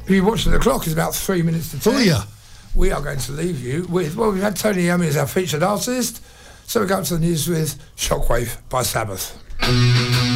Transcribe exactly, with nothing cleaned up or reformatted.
If you watch the clock, it's about three minutes to ten. Oh, yeah. We are going to leave you with, well, we've had Tony Iommi as our featured artist, so we go up to the news with Shockwave by Sabbath.